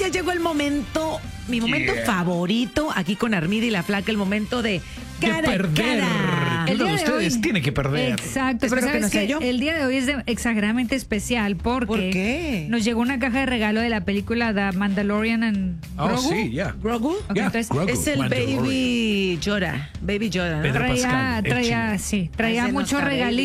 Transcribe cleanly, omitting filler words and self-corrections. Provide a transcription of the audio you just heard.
ya llegó el momento, mi momento favorito aquí con Armida y la Flaca, el momento de cara a perder. cara. El día de ustedes tiene que perder. Exacto. Espero que no sea yo. El día de hoy es exageradamente especial porque ¿Por qué? nos llegó una caja de regalo de la película The Mandalorian en Oh, Grogu. sí, ya. ¿Grogu? Ok, Ya, entonces Grogu, Es el Mandalorian. Baby Yoda. Baby Yoda, ¿no? Pedro Pascal, el traía Ese no mucho está regalito.